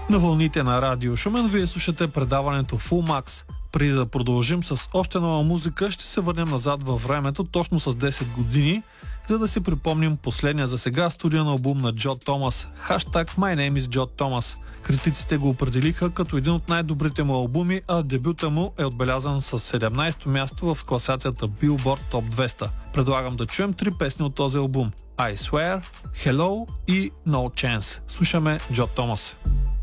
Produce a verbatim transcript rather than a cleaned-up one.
На вълните на Радио Шумен вие слушате предаването Full Max. Преди да продължим с още нова музика, ще се върнем назад във времето, точно с десет години, за да си припомним последния за сега студиен албум на Джо Томас, хаштаг My Name is Joe Thomas. Критиците го определиха като един от най-добрите му албуми, а дебюта му е отбелязан с седемнайсето място в класацията Billboard Top двеста. Предлагам да чуем три песни от този албум: I Swear, Hello и No Chance. Слушаме Джо Томас.